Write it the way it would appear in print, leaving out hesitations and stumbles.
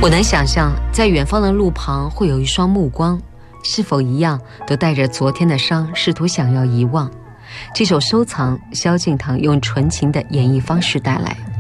我能想象，在远方的路旁会有一双目光，是否一样都带着昨天的伤，试图想要遗忘。这首收藏，萧敬腾用纯情的演绎方式带来。